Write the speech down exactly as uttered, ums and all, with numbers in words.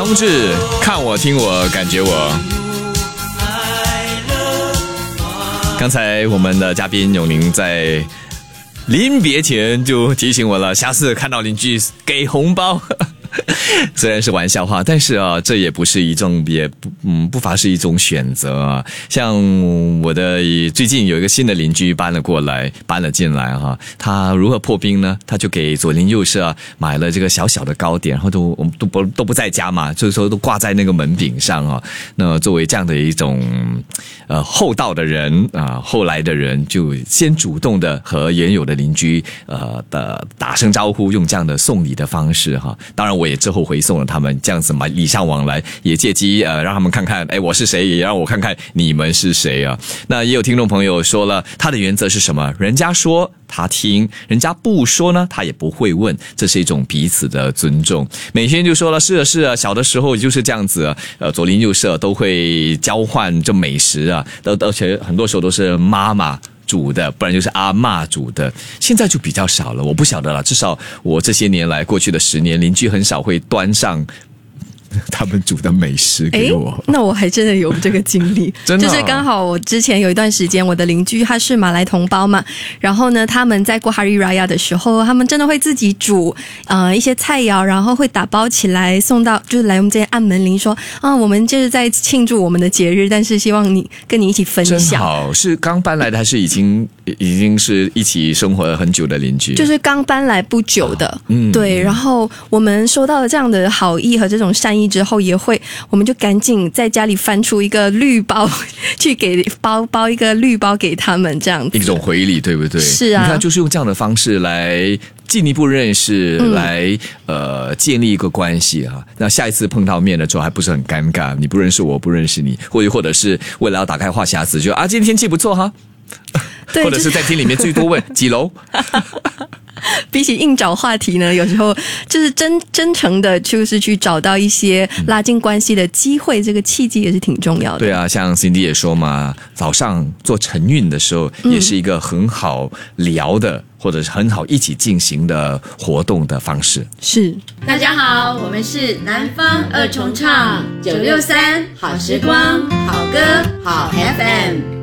同志，看我听我感觉我。刚才我们的嘉宾永宁在临别前就提醒我了，下次看到邻居给红包。虽然是玩笑话，但是啊，这也不是一种，也不嗯不乏是一种选择啊。像我的最近有一个新的邻居搬了过来，搬了进来哈、啊。他如何破冰呢？他就给左邻右舍、啊、买了这个小小的糕点，然后都我们都不都不在家嘛，所以说都挂在那个门柄上啊。那作为这样的一种呃厚道的人啊，后来的人就先主动的和原有的邻居呃的打声招呼，用这样的送礼的方式哈、啊。当然。我也之后回送了他们，这样子嘛，礼尚往来，也借机呃让他们看看，哎，我是谁，也让我看看你们是谁啊。那也有听众朋友说了，他的原则是什么？人家说他听，人家不说呢，他也不会问，这是一种彼此的尊重。美萱就说了，是啊是啊，小的时候就是这样子啊，呃，左邻右舍都会交换这美食啊，而且很多时候都是妈妈煮的，不然就是阿嬷煮的，现在就比较少了。我不晓得了，至少我这些年来，过去的十年，邻居很少会端上他们煮的美食给我。 那我还真的有这个经历真的、哦、 就是刚好我之前有一段时间，我的邻居他是马来同胞嘛，然后呢他们在过 Hari Raya 的时候，他们真的会自己煮呃一些菜肴，然后会打包起来送到，就是来我们这边按门铃说啊，我们就是在庆祝我们的节日，但是希望你跟你一起分享。 真好。是刚搬来的还是已经已经是一起生活了很久的邻居？ 就是刚搬来不久的、哦嗯、对。然后我们收到了这样的好意和这种善意之后，也会我们就赶紧在家里翻出一个绿包去给包包一个绿包给他们，这样子一种回礼，对不对？ 是啊， 你看就是用这样的方式来进一步认识，嗯、来呃建立一个关系啊。那下一次碰到面的时候还不是很尴尬？你不认识我，我不认识你，或者或者是为了要打开话匣子，就啊今天天气不错哈， 对， 或者是在厅里面最多问几楼。 比起硬找话题呢，有时候就是真真诚的，就是去找到一些拉近关系的机会，嗯、这个契机也是挺重要的。 对啊，像 Cindy 也说嘛，早上做晨运的时候，也是一个很好聊的，嗯、或者是很好一起进行的活动的方式。 是， 大家好，我们是南方二重唱九六三好时光好歌好 F M。